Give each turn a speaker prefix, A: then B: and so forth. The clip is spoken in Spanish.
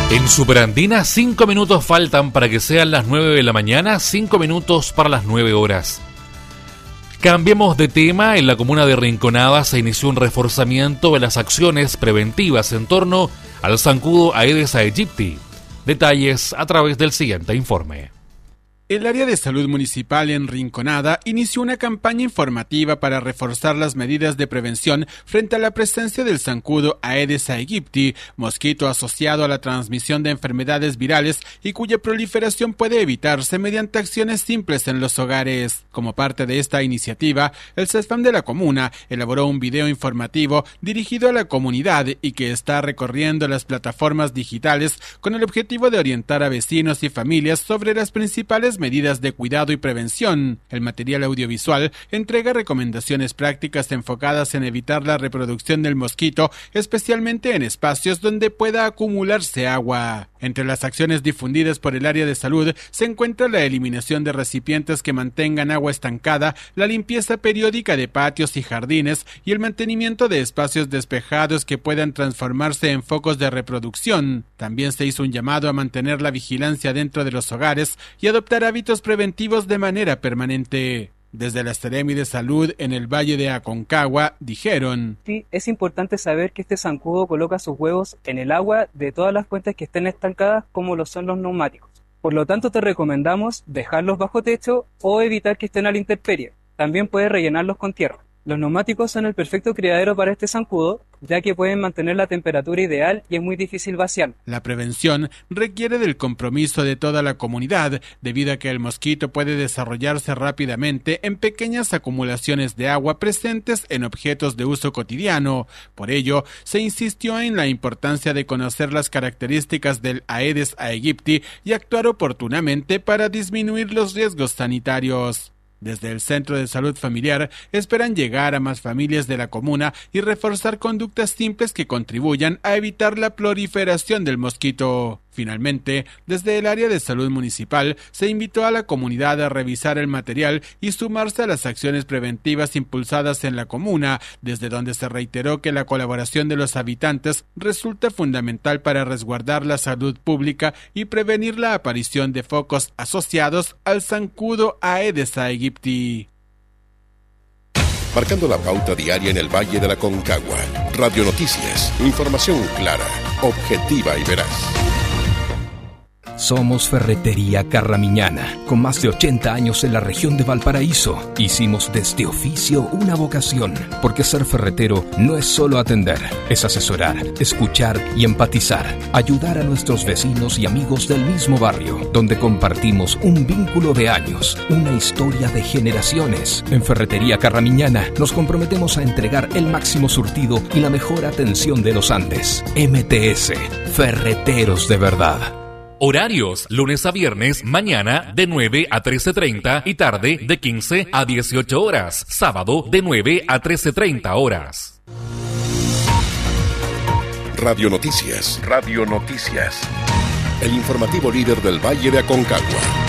A: En Superandina, 5 minutos faltan para que sean las 9 de la mañana, 5 minutos para las 9 horas. Cambiemos de tema. En la comuna de Rinconada se inició un reforzamiento de las acciones preventivas en torno al zancudo Aedes aegypti. Detalles a través del siguiente informe.
B: El área de salud municipal en Rinconada inició una campaña informativa para reforzar las medidas de prevención frente a la presencia del zancudo Aedes aegypti, mosquito asociado a la transmisión de enfermedades virales y cuya proliferación puede evitarse mediante acciones simples en los hogares. Como parte de esta iniciativa, el CESFAM de la comuna elaboró un video informativo dirigido a la comunidad y que está recorriendo las plataformas digitales con el objetivo de orientar a vecinos y familias sobre las principales medidas de cuidado y prevención. El material audiovisual entrega recomendaciones prácticas enfocadas en evitar la reproducción del mosquito, especialmente en espacios donde pueda acumularse agua. Entre las acciones difundidas por el área de salud se encuentra la eliminación de recipientes que mantengan agua estancada, la limpieza periódica de patios y jardines y el mantenimiento de espacios despejados que puedan transformarse en focos de reproducción. También se hizo un llamado a mantener la vigilancia dentro de los hogares y adoptar hábitos preventivos de manera permanente. Desde la Seremi de Salud en el Valle de Aconcagua dijeron:
C: Sí, es importante saber que este zancudo coloca sus huevos en el agua de todas las fuentes que estén estancadas, como lo son los neumáticos. Por lo tanto, te recomendamos dejarlos bajo techo o evitar que estén a la intemperie. También puedes rellenarlos con tierra. Los neumáticos son el perfecto criadero para este zancudo, ya que pueden mantener la temperatura ideal y es muy difícil vaciar.
B: La prevención requiere del compromiso de toda la comunidad, debido a que el mosquito puede desarrollarse rápidamente en pequeñas acumulaciones de agua presentes en objetos de uso cotidiano. Por ello, se insistió en la importancia de conocer las características del Aedes aegypti y actuar oportunamente para disminuir los riesgos sanitarios. Desde el Centro de Salud Familiar esperan llegar a más familias de la comuna y reforzar conductas simples que contribuyan a evitar la proliferación del mosquito. Finalmente, desde el área de salud municipal se invitó a la comunidad a revisar el material y sumarse a las acciones preventivas impulsadas en la comuna, desde donde se reiteró que la colaboración de los habitantes resulta fundamental para resguardar la salud pública y prevenir la aparición de focos asociados al zancudo Aedes aegypti.
D: Marcando la pauta diaria en el Valle de la Aconcagua. Radio Noticias, información clara, objetiva y veraz.
E: Somos Ferretería Carramiñana, con más de 80 años en la región de Valparaíso. Hicimos de este oficio una vocación, porque ser ferretero no es solo atender, es asesorar, escuchar y empatizar, ayudar a nuestros vecinos y amigos del mismo barrio, donde compartimos un vínculo de años, una historia de generaciones. En Ferretería Carramiñana nos comprometemos a entregar el máximo surtido y la mejor atención de los Andes. MTS, Ferreteros de verdad.
A: Horarios, lunes a viernes, mañana de 9 a 13:30 y tarde de 15 a 18 horas. Sábado de 9 a 13:30 horas.
D: Radio Noticias. Radio Noticias. El informativo líder del Valle de Aconcagua.